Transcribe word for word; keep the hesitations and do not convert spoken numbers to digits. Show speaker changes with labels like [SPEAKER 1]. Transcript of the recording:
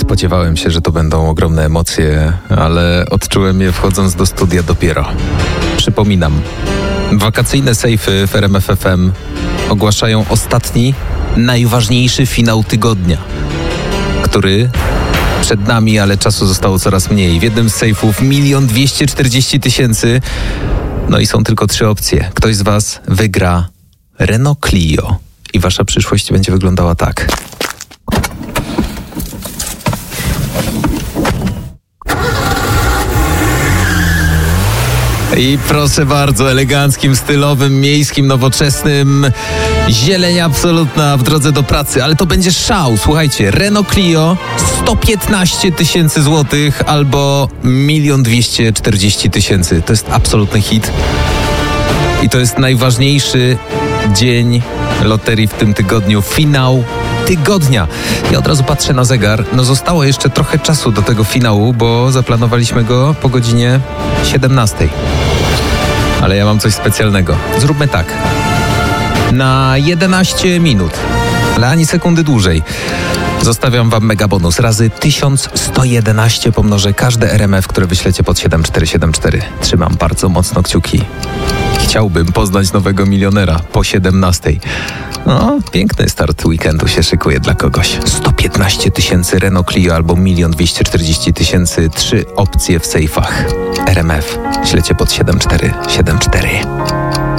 [SPEAKER 1] Spodziewałem się, że to będą ogromne emocje, ale odczułem je wchodząc do studia dopiero. Przypominam, wakacyjne sejfy w R M F F M ogłaszają ostatni, najważniejszy finał tygodnia, który przed nami, ale czasu zostało coraz mniej. W jednym z sejfów milion dwieście czterdzieści tysięcy. No i są tylko trzy opcje. Ktoś z was wygra Renault Clio i wasza przyszłość będzie wyglądała tak. I proszę bardzo, eleganckim, stylowym, miejskim, nowoczesnym, zieleń absolutna w drodze do pracy, ale to będzie szał. Słuchajcie, Renault Clio sto piętnaście tysięcy złotych albo milion dwieście czterdzieści tysięcy. To jest absolutny hit. I to jest najważniejszy dzień loterii w tym tygodniu, finał tygodnia. Ja od razu patrzę na zegar. No zostało jeszcze trochę czasu do tego finału, bo zaplanowaliśmy go po godzinie siedemnastej. Ale ja mam coś specjalnego. Zróbmy tak. Na jedenaście minut, ale ani sekundy dłużej, zostawiam wam mega bonus razy tysiąc sto jedenaście pomnożę każde R M F, które wyślecie pod siedem cztery siedem cztery. Trzymam bardzo mocno kciuki. Chciałbym poznać nowego milionera po siedemnastej. No, piękny start weekendu się szykuje dla kogoś. sto piętnaście tysięcy Renault Clio albo milion dwieście czterdzieści tysięcy. Trzy opcje w sejfach. R M F. Ślecie pod siedem cztery siedem cztery.